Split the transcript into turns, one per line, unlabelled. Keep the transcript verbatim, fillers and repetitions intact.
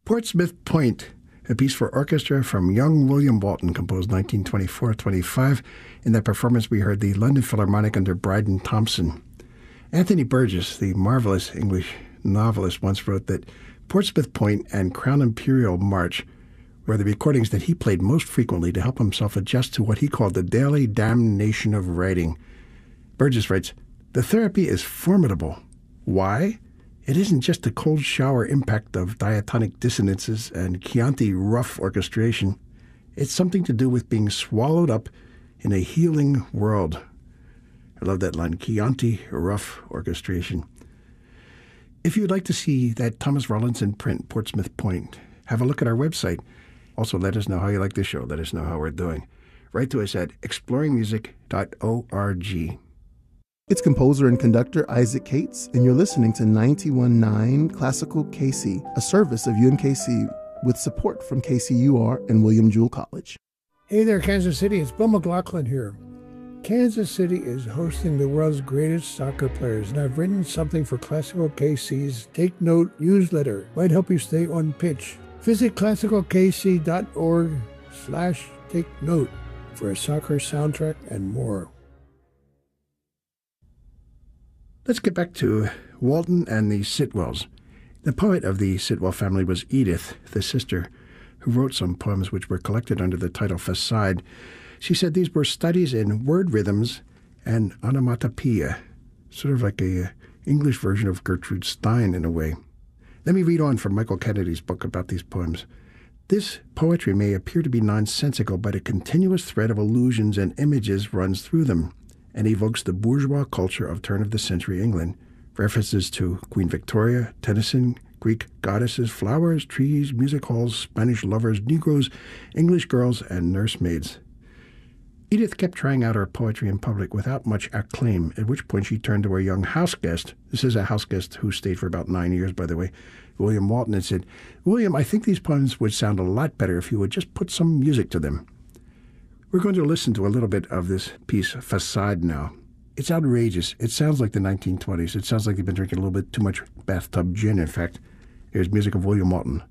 Portsmouth Point, a piece for orchestra from young William Walton, composed nineteen twenty-four twenty-five. In that performance, we heard the London Philharmonic under Bryden Thompson. Anthony Burgess, the marvelous English novelist, once wrote that Portsmouth Point and Crown Imperial March were the recordings that he played most frequently to help himself adjust to what he called the daily damnation of writing. Burgess writes, "The therapy is formidable. Why? It isn't just the cold shower impact of diatonic dissonances and Chianti rough orchestration. It's something to do with being swallowed up in a healing world." I love that line, Chianti rough orchestration. If you'd like to see that Thomas Rawlinson print, Portsmouth Point, have a look at our website. Also, let us know how you like the show. Let us know how we're doing. Write to us at exploring music dot org.
It's composer and conductor Isaac Cates, and you're listening to ninety-one point nine Classical K C, a service of U M K C with support from K C U R and William Jewell College.
Hey there, Kansas City. It's Bill McLaughlin here. Kansas City is hosting the world's greatest soccer players, and I've written something for Classical K C's Take Note newsletter. Might help you stay on pitch. Visit classical k c dot org slash take note for a soccer soundtrack and more.
Let's get back to Walton and the Sitwells. The poet of the Sitwell family was Edith, the sister, who wrote some poems which were collected under the title Facade. She said these were studies in word rhythms and onomatopoeia, sort of like a uh, English version of Gertrude Stein in a way. Let me read on from Michael Kennedy's book about these poems. This poetry may appear to be nonsensical, but a continuous thread of allusions and images runs through them and evokes the bourgeois culture of turn-of-the-century England. References to Queen Victoria, Tennyson, Greek goddesses, flowers, trees, music halls, Spanish lovers, Negroes, English girls, and nursemaids. Edith kept trying out her poetry in public without much acclaim, at which point she turned to her young house guest. This is a house guest who stayed for about nine years, by the way, William Walton, and said, "William, I think these poems would sound a lot better if you would just put some music to them." We're going to listen to a little bit of this piece, Facade, now. It's outrageous. It sounds like the nineteen twenties. It sounds like they've been drinking a little bit too much bathtub gin, in fact. Here's music of William Walton.